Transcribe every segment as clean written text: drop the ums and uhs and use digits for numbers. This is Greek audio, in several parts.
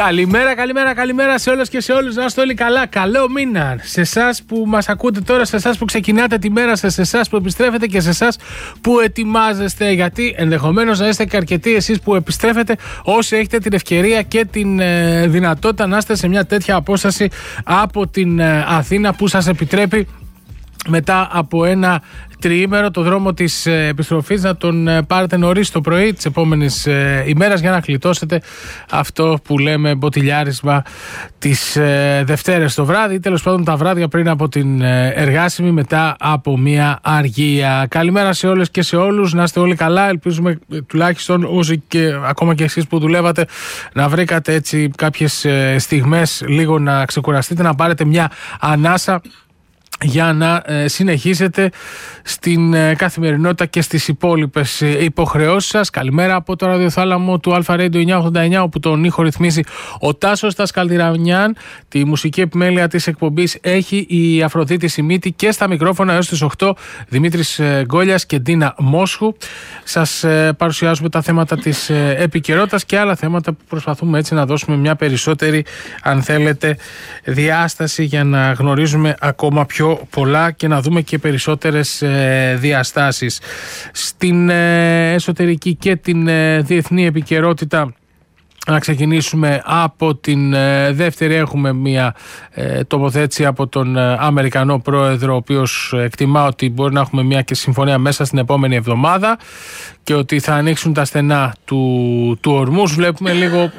Καλημέρα σε όλες και σε όλους. Να είστε όλοι καλά. Καλό μήνα σε εσάς που μας ακούτε τώρα, σε εσάς που ξεκινάτε τη μέρα σας, σε εσάς που επιστρέφετε και σε εσάς που ετοιμάζεστε. Γιατί ενδεχομένως να είστε και αρκετοί εσείς που επιστρέφετε, όσοι έχετε την ευκαιρία και την δυνατότητα να είστε σε μια τέτοια απόσταση από την Αθήνα που σας επιτρέπει μετά από ένα τριήμερο το δρόμο της επιστροφής να τον πάρετε νωρίς το πρωί της επόμενης ημέρας για να γλιτώσετε αυτό που λέμε μποτιλιάρισμα τις Δευτέρες το βράδυ ή τέλος πάντων τα βράδια πριν από την εργάσιμη μετά από μια αργία. Καλημέρα σε όλες και σε όλους, να είστε όλοι καλά. Ελπίζουμε τουλάχιστον όσοι και ακόμα και εσείς που δουλεύατε να βρήκατε έτσι κάποιες στιγμές λίγο να ξεκουραστείτε, να πάρετε μια ανάσα για να συνεχίσετε στην καθημερινότητα και στις υπόλοιπες υποχρεώσεις σας. Καλημέρα από το ραδιοθάλαμο του Αλφα Radio 989, όπου τον ήχο ρυθμίζει ο Τάσος Τασκαλτιρανιάν. Τη μουσική επιμέλεια της εκπομπής έχει η Αφροδίτη Σιμίτη και στα μικρόφωνα έως τις 8 Δημήτρης Γκόλιας και Ντίνα Μόσχου. Σας παρουσιάζουμε τα θέματα της επικαιρότητας και άλλα θέματα που προσπαθούμε έτσι να δώσουμε μια περισσότερη, αν θέλετε, διάσταση για να γνωρίζουμε ακόμα πιο πολλά και να δούμε και περισσότερες διαστάσεις. Στην εσωτερική και την διεθνή επικαιρότητα, να ξεκινήσουμε από την δεύτερη. Έχουμε μια τοποθέτηση από τον Αμερικανό πρόεδρο, ο οποίος εκτιμά ότι μπορεί να έχουμε μια και συμφωνία μέσα στην επόμενη εβδομάδα και ότι θα ανοίξουν τα στενά του Ορμούς. Βλέπουμε λίγο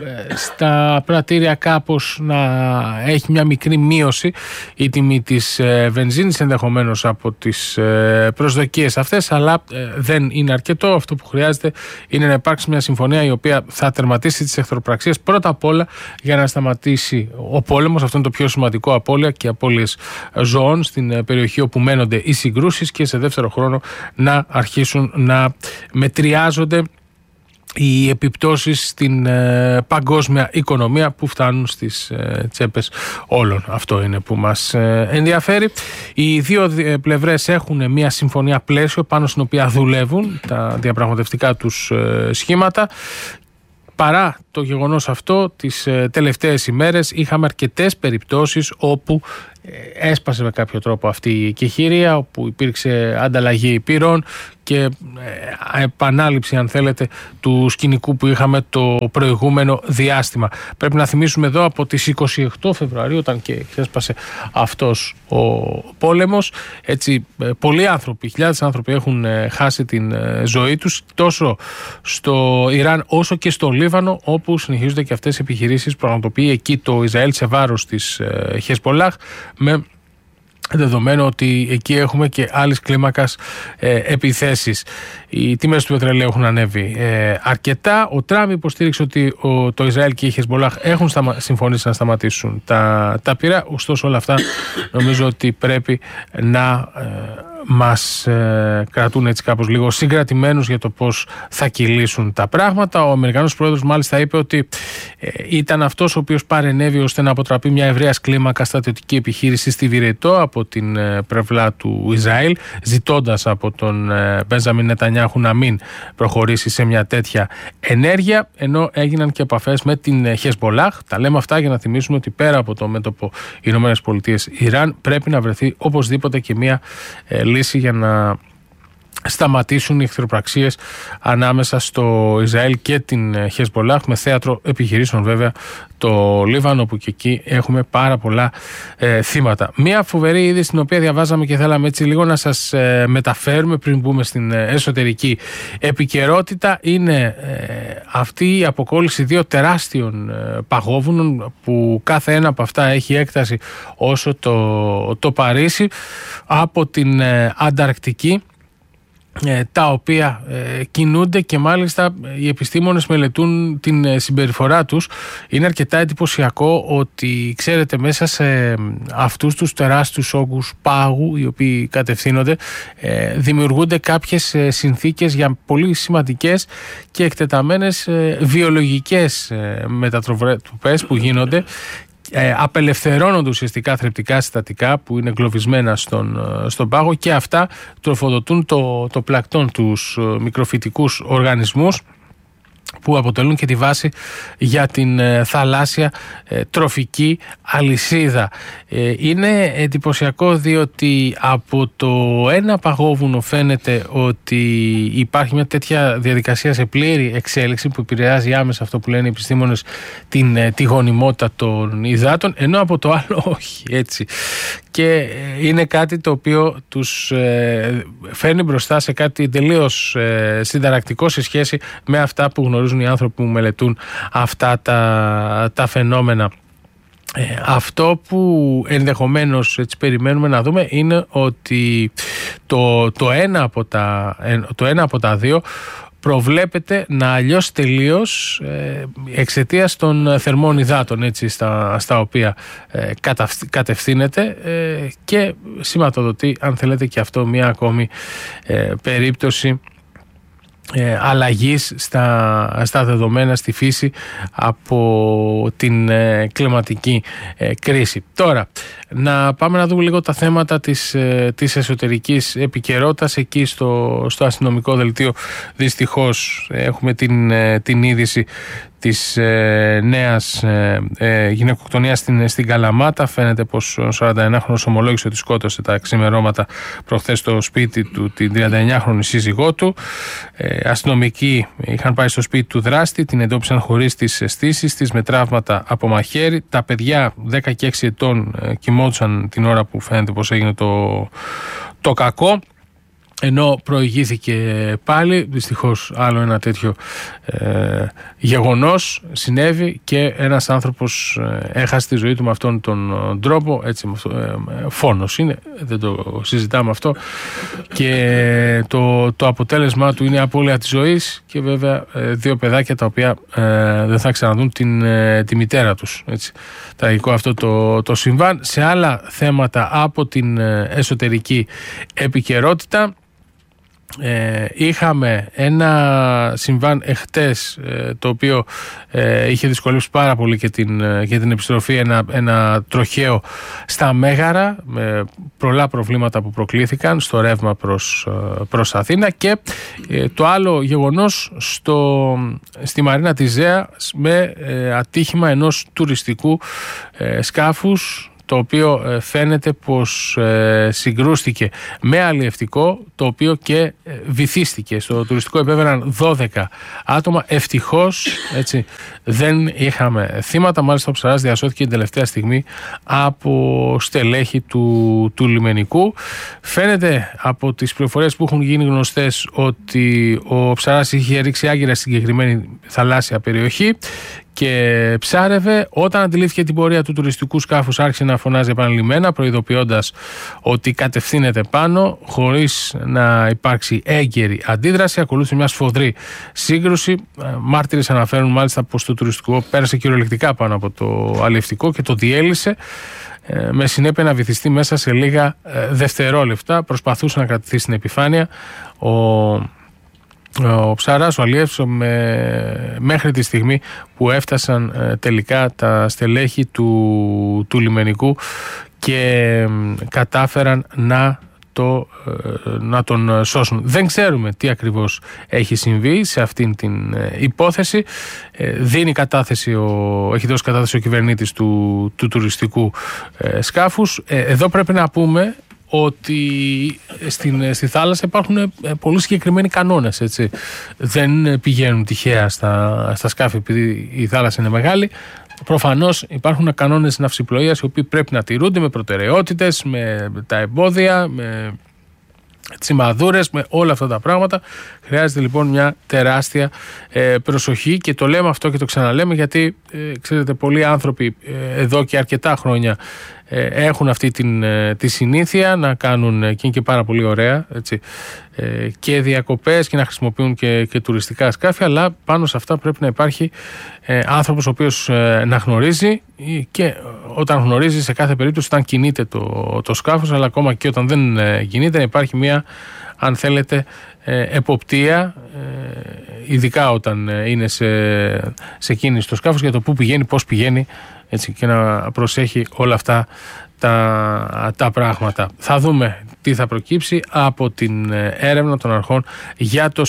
στα πρατήρια κάπως να έχει μια μικρή μείωση η τιμή της βενζίνης, ενδεχομένως από τις προσδοκίες αυτές, αλλά δεν είναι αρκετό. Αυτό που χρειάζεται είναι να υπάρξει μια συμφωνία η οποία θα τερματίσει τις εχθροπραξίες πρώτα απ' όλα για να σταματήσει ο πόλεμος. Αυτό είναι το πιο σημαντικό, απώλεια και απώλειες ζώων στην περιοχή όπου μένονται οι συγκρούσεις, και σε δεύτερο χρόνο να αρχίσουν να μετριάζονται οι επιπτώσεις στην παγκόσμια οικονομία που φτάνουν στις τσέπες όλων. Αυτό είναι που μας ενδιαφέρει. Οι δύο πλευρές έχουν μια συμφωνία πλαίσιο πάνω στην οποία δουλεύουν τα διαπραγματευτικά τους σχήματα. Παρά το γεγονός αυτό, τις τελευταίες ημέρες είχαμε αρκετές περιπτώσεις όπου έσπασε με κάποιο τρόπο αυτή η εκεχηρία, όπου υπήρξε ανταλλαγή πυρών και επανάληψη, αν θέλετε, του σκηνικού που είχαμε το προηγούμενο διάστημα. Πρέπει να θυμίσουμε εδώ από τις 28 Φεβρουαρίου, όταν και έσπασε αυτός ο πόλεμος, έτσι πολλοί άνθρωποι, χιλιάδες άνθρωποι έχουν χάσει την ζωή τους, τόσο στο Ιράν όσο και στο Λίβανο, όπου συνεχίζονται και αυτές οι επιχειρήσεις που πραγματοποιεί εκεί το Ισραήλ σε βάρος της Χεσμπολάχ, με δεδομένο ότι εκεί έχουμε και άλλης κλίμακας επιθέσεις. Οι τιμές του πετρελαίου έχουν ανέβει αρκετά. Ο Τραμπ υποστήριξε ότι το Ισραήλ και η Χεσμπολάχ έχουν συμφωνήσει να σταματήσουν τα πυρά. Ωστόσο όλα αυτά νομίζω ότι πρέπει να μας κρατούν έτσι κάπως λίγο συγκρατημένους για το πώς θα κυλήσουν τα πράγματα. Ο Αμερικανός πρόεδρος μάλιστα είπε ότι ήταν αυτός ο οποίος παρενέβη ώστε να αποτραπεί μια ευρείας κλίμακα στρατιωτική επιχείρηση στη Βηρετό από την πλευρά του Ισραήλ, ζητώντας από τον Μπένζαμιν Νετανιάχου να μην προχωρήσει σε μια τέτοια ενέργεια, ενώ έγιναν και επαφές με την Χεσμπολάχ. Τα λέμε αυτά για να θυμίσουμε ότι πέρα από το μέτωπο ΗΠΑ-Ιράν πρέπει να βρεθεί οπωσδήποτε και μια λύση για να σταματήσουν οι εχθροπραξίες ανάμεσα στο Ισραήλ και την Χεσμπολάχ, με θέατρο επιχειρήσεων βέβαια το Λίβανο, που και εκεί έχουμε πάρα πολλά θύματα. Μια φοβερή είδηση την οποία διαβάζαμε και θέλαμε έτσι λίγο να σας μεταφέρουμε πριν μπούμε στην εσωτερική επικαιρότητα είναι αυτή η αποκόλληση δύο τεράστιων παγόβουνων, που κάθε ένα από αυτά έχει έκταση όσο το Παρίσι, από την Ανταρκτική, τα οποία κινούνται και μάλιστα οι επιστήμονες μελετούν την συμπεριφορά τους. Είναι αρκετά εντυπωσιακό ότι, ξέρετε, μέσα σε αυτούς τους τεράστιους όγκους πάγου οι οποίοι κατευθύνονται, δημιουργούνται κάποιες συνθήκες για πολύ σημαντικές και εκτεταμένες βιολογικές μετατροπές που γίνονται. Απελευθερώνονται ουσιαστικά θρεπτικά συστατικά που είναι εγκλωβισμένα στον πάγο, και αυτά τροφοδοτούν το πλακτόν, τους μικροφυτικούς οργανισμούς, που αποτελούν και τη βάση για την θαλάσσια τροφική αλυσίδα. Είναι εντυπωσιακό διότι από το ένα παγόβουνο φαίνεται ότι υπάρχει μια τέτοια διαδικασία σε πλήρη εξέλιξη που επηρεάζει άμεσα αυτό που λένε οι επιστήμονες τη γονιμότητα των υδάτων, ενώ από το άλλο όχι, έτσι. Και είναι κάτι το οποίο τους φέρνει μπροστά σε κάτι τελείως συνταρακτικό σε σχέση με αυτά που γνωρίζουν οι άνθρωποι που μελετούν αυτά τα φαινόμενα. Αυτό που ενδεχομένως έτσι περιμένουμε να δούμε είναι ότι το ένα από τα δύο προβλέπεται να αλλιώσει τελείως εξαιτίας των θερμών υδάτων, έτσι, στα οποία κατευθύνεται, και σηματοδοτεί, αν θέλετε, και αυτό μια ακόμη περίπτωση αλλαγής στα δεδομένα, στη φύση από την κλιματική κρίση. Τώρα, να πάμε να δούμε λίγο τα θέματα της εσωτερικής επικαιρότητας. Εκεί στο αστυνομικό δελτίο δυστυχώς έχουμε την είδηση της νέας γυναικοκτονίας στην Καλαμάτα. Φαίνεται πως ο 41χρονος ομολόγησε ότι σκότωσε τα ξημερώματα προχθές στο σπίτι του την 39χρονη σύζυγό του. Αστυνομικοί είχαν πάει στο σπίτι του δράστη, την εντόπισαν χωρίς τις αισθήσεις της, με τραύματα από μαχαίρι. Τα παιδιά 10 και 6 ετών κοιμόντουσαν την ώρα που φαίνεται πως έγινε το κακό, ενώ προηγήθηκε πάλι. Δυστυχώς άλλο ένα τέτοιο γεγονός συνέβη και ένας άνθρωπος έχασε τη ζωή του με αυτόν τον τρόπο, έτσι, φόνος είναι, δεν το συζητάμε αυτό, και το αποτέλεσμα του είναι απώλεια της ζωής και βέβαια δύο παιδάκια τα οποία δεν θα ξαναδούν τη μητέρα τους, έτσι. Τραγικό αυτό το συμβάν. Σε άλλα θέματα από την εσωτερική επικαιρότητα, είχαμε ένα συμβάν εχτες το οποίο είχε δυσκολεύσει πάρα πολύ και την επιστροφή, ένα τροχαίο στα Μέγαρα με πολλά προβλήματα που προκλήθηκαν στο ρεύμα προς Αθήνα, και το άλλο γεγονός στη Μαρίνα της Ζέα με ατύχημα ενός τουριστικού σκάφους, το οποίο φαίνεται πως συγκρούστηκε με αλλιευτικό, το οποίο και βυθίστηκε. Στο τουριστικό επέβαιναν 12 άτομα. Ευτυχώς, έτσι, δεν είχαμε θύματα. Μάλιστα ο ψαράς διασώθηκε την τελευταία στιγμή από στελέχη του λιμενικού. Φαίνεται από τις πληροφορίες που έχουν γίνει γνωστές ότι ο ψαράς είχε ρίξει άγκυρα στην συγκεκριμένη θαλάσσια περιοχή και ψάρευε. Όταν αντιλήφθηκε την πορεία του τουριστικού σκάφους, άρχισε να φωνάζει επανειλημμένα, προειδοποιώντας ότι κατευθύνεται πάνω, χωρίς να υπάρξει έγκαιρη αντίδραση. Ακολούθησε μια σφοδρή σύγκρουση. Μάρτυρες αναφέρουν μάλιστα πως το τουριστικό πέρασε κυριολεκτικά πάνω από το αλλιευτικό και το διέλυσε, με συνέπεια να βυθιστεί μέσα σε λίγα δευτερόλεπτα. Προσπαθούσε να κρατηθεί στην επιφάνεια. Ο ψαράς, ο αλλιεύς, μέχρι τη στιγμή που έφτασαν τελικά τα στελέχη του λιμενικού και κατάφεραν να τον σώσουν. Δεν ξέρουμε τι ακριβώς έχει συμβεί σε αυτήν την υπόθεση. Έχει δώσει κατάθεση ο κυβερνήτης του τουριστικού σκάφους. Εδώ πρέπει να πούμε ότι στη θάλασσα υπάρχουν πολύ συγκεκριμένοι κανόνες, έτσι. Δεν πηγαίνουν τυχαία στα σκάφη επειδή η θάλασσα είναι μεγάλη. Προφανώς υπάρχουν κανόνες ναυσιπλοείας οι οποίοι πρέπει να τηρούνται με προτεραιότητες, με τα εμπόδια, με τσιμαδούρες, με όλα αυτά τα πράγματα. Χρειάζεται λοιπόν μια τεράστια προσοχή, και το λέμε αυτό και το ξαναλέμε γιατί ξέρετε, πολλοί άνθρωποι εδώ και αρκετά χρόνια έχουν αυτή τη συνήθεια να κάνουν, και είναι και πάρα πολύ ωραία, έτσι, και διακοπές και να χρησιμοποιούν και τουριστικά σκάφη, αλλά πάνω σε αυτά πρέπει να υπάρχει άνθρωπος ο οποίος να γνωρίζει, και όταν γνωρίζει, σε κάθε περίπτωση, όταν κινείται το σκάφος, αλλά ακόμα και όταν δεν κινείται, να υπάρχει μια, αν θέλετε, εποπτεία, ειδικά όταν είναι σε κίνηση το σκάφος, για το πού πηγαίνει, πώς πηγαίνει, έτσι, και να προσέχει όλα αυτά τα πράγματα. Θα δούμε τι θα προκύψει από την έρευνα των αρχών για το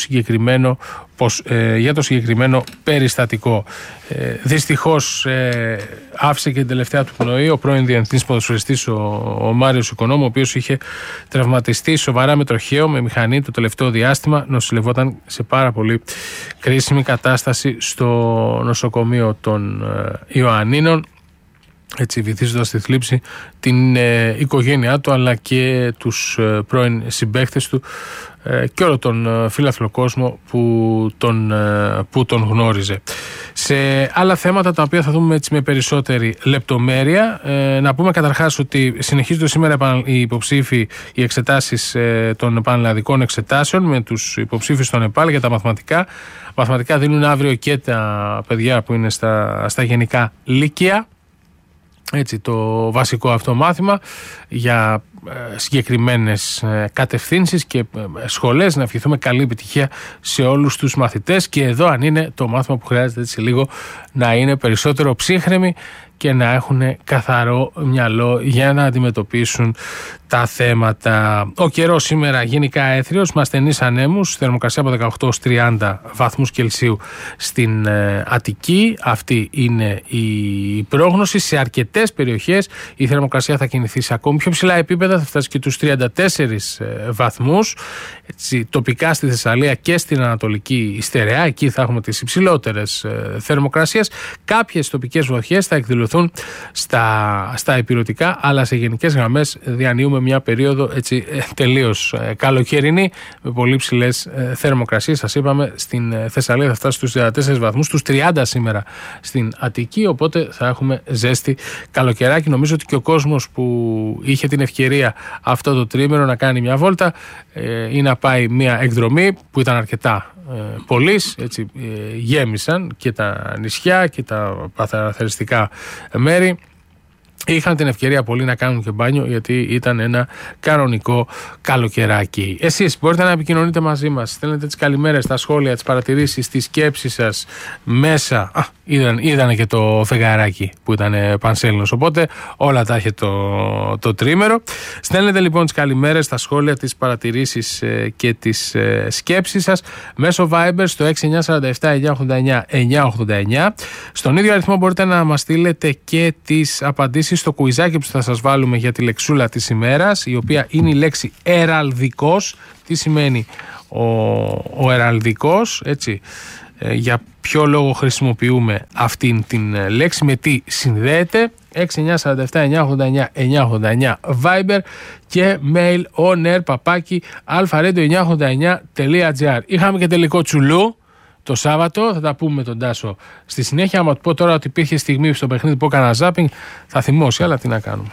συγκεκριμένο περιστατικό. Δυστυχώς άφησε και την τελευταία του πνοή ο πρώην διεθνής ποδοσφαιριστής ο Μάριος Οικονόμου, ο οποίος είχε τραυματιστεί σοβαρά με τροχαίο, με μηχανή το τελευταίο διάστημα. Νοσηλευόταν σε πάρα πολύ κρίσιμη κατάσταση στο νοσοκομείο των Ιωαννίνων, έτσι βυθίζοντας στη θλίψη την οικογένειά του αλλά και τους πρώην συμπαίκτες του και όλο τον φίλαθλο κόσμο που τον γνώριζε. Σε άλλα θέματα τα οποία θα δούμε έτσι με περισσότερη λεπτομέρεια, να πούμε καταρχάς ότι συνεχίζονται σήμερα οι υποψήφοι, οι εξετάσεις των πανελλαδικών εξετάσεων με τους υποψήφιους στον ΕΠΑΛ για τα μαθηματικά. Μαθηματικά δίνουν αύριο και τα παιδιά που είναι στα γενικά λύκεια. Έτσι, το βασικό αυτό μάθημα για συγκεκριμένες κατευθύνσεις και σχολές. Να ευχηθούμε καλή επιτυχία σε όλους τους μαθητές, και εδώ αν είναι το μάθημα που χρειάζεται έτσι λίγο να είναι περισσότερο ψύχρεμοι και να έχουν καθαρό μυαλό για να αντιμετωπίσουν τα θέματα. Ο καιρός σήμερα γενικά έθριος με ασθενείς ανέμους, θερμοκρασία από 18 ως 30 βαθμούς Κελσίου στην Αττική. Αυτή είναι η πρόγνωση. Σε αρκετές περιοχές η θερμοκρασία θα κινηθεί σε ακόμη πιο ψηλά επίπεδα, θα φτάσει και τους 34 βαθμούς. Έτσι, τοπικά στη Θεσσαλία και στην Ανατολική Στερεά, εκεί θα έχουμε τις υψηλότερες θερμοκρασίες. Κάποιες τοπικές βροχές θα εκδηλωθούν στα ηπειρωτικά, αλλά σε γενικές γραμμές διανύουμε μια περίοδο έτσι τελείως καλοκαιρινή με πολύ ψηλές θερμοκρασίες. Σας είπαμε, στην Θεσσαλία θα φτάσει στους 34 βαθμούς, στους 30 σήμερα στην Αττική, οπότε θα έχουμε ζέστη καλοκαιράκι. Νομίζω ότι και ο κόσμος που είχε την ευκαιρία αυτό το τρίμηνο να κάνει μια βόλτα ή να πάει μια εκδρομή που ήταν αρκετά πολλής, έτσι γέμισαν και τα νησιά και τα παραθεριστικά μέρη. Είχαν την ευκαιρία πολλοί να κάνουν και μπάνιο, γιατί ήταν ένα κανονικό καλοκαιράκι. Εσείς μπορείτε να επικοινωνείτε μαζί μας, στέλνετε τις καλημέρες, τα σχόλια, τις παρατηρήσεις, τις σκέψεις σας μέσα. Είδανε και το φεγγαράκι που ήταν πανσέλινος, οπότε όλα τα είχε το τρίμερο. Στέλνετε λοιπόν τις καλημέρες, τα σχόλια, τις παρατηρήσεις και τις σκέψεις σας μέσω Viber στο 6947-989-989. Στον ίδιο αριθμό μπορείτε να μας στείλετε και τις απαντήσεις στο κουιζάκι που θα σας βάλουμε για τη λεξούλα της ημέρας, η οποία είναι η λέξη εραλδικός. Τι σημαίνει ο εραλδικός, έτσι, για ποιο λόγο χρησιμοποιούμε αυτήν την λέξη, με τι συνδέεται. 6947-989-989 Viber και mail onair@alpha-radio989.gr. Είχαμε και τελικό τσουλού το Σάββατο, θα τα πούμε με τον Τάσο στη συνέχεια. Άμα του πω τώρα ότι υπήρχε στιγμή στο παιχνίδι που έκανα ζάπινγκ, θα θυμώσει, αλλά τι να κάνουμε.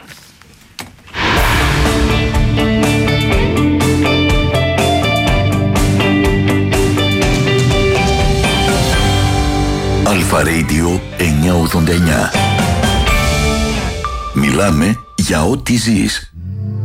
Αλφα Radio 989. Μιλάμε για ό,τι ζεις.